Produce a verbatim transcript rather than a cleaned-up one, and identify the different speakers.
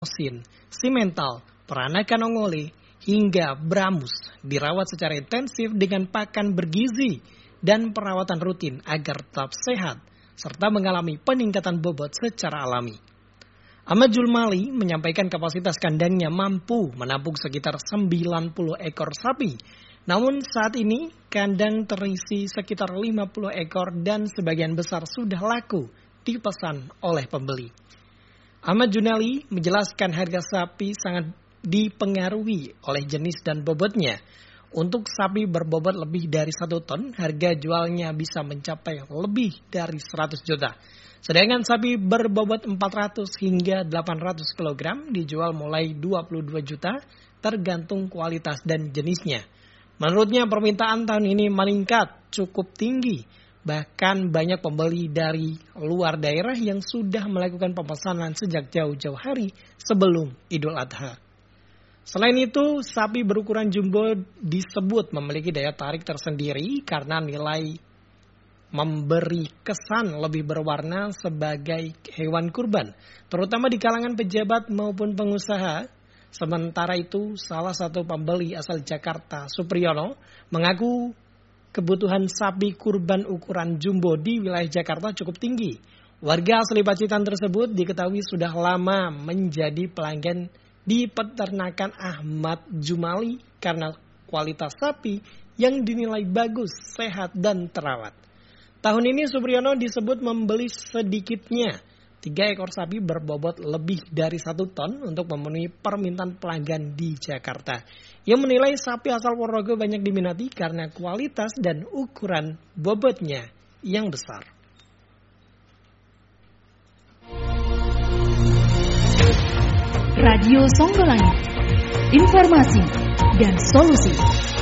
Speaker 1: Osin, Simental, Peranakan Ongole, hingga Bramus dirawat secara intensif dengan pakan bergizi dan perawatan rutin agar tetap sehat, serta mengalami peningkatan bobot secara alami. Ahmad Julmali menyampaikan kapasitas kandangnya mampu menampung sekitar sembilan puluh ekor sapi. Namun saat ini kandang terisi sekitar lima puluh ekor dan sebagian besar sudah laku dipesan oleh pembeli. Ahmad Junali menjelaskan harga sapi sangat dipengaruhi oleh jenis dan bobotnya. Untuk sapi berbobot lebih dari satu ton, harga jualnya bisa mencapai lebih dari seratus juta. Sedangkan sapi berbobot empat ratus hingga delapan ratus kilogram dijual mulai dua puluh dua juta tergantung kualitas dan jenisnya. Menurutnya permintaan tahun ini meningkat cukup tinggi. Bahkan banyak pembeli dari luar daerah yang sudah melakukan pemesanan sejak jauh-jauh hari sebelum Idul Adha. Selain itu, sapi berukuran jumbo disebut memiliki daya tarik tersendiri karena nilai memberi kesan lebih berwarna sebagai hewan kurban, terutama di kalangan pejabat maupun pengusaha. Sementara itu, salah satu pembeli asal Jakarta, Supriyono, mengaku kebutuhan sapi kurban ukuran jumbo di wilayah Jakarta cukup tinggi. Warga asli Pacitan tersebut diketahui sudah lama menjadi pelanggan di peternakan Ahmad Jumali karena kualitas sapi yang dinilai bagus, sehat, dan terawat. Tahun ini Supriyono disebut membeli sedikitnya tiga ekor sapi berbobot lebih dari satu ton untuk memenuhi permintaan pelanggan di Jakarta. Ia menilai sapi asal Ponorogo banyak diminati karena kualitas dan ukuran bobotnya yang besar.
Speaker 2: Radio Songgolangit, informasi dan solusi.